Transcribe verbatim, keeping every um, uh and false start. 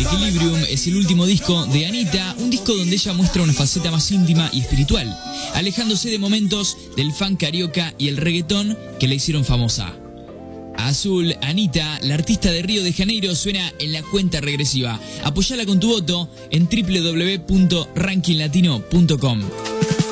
Equilibrium es el último disco de Anitta, un disco donde ella muestra una faceta más íntima y espiritual, alejándose de momentos del funk carioca y el reggaetón que la hicieron famosa. Azul, Anitta, la artista de Río de Janeiro, suena en la cuenta regresiva. Apoyala con tu voto en doble u doble u doble u punto ranking latino punto com.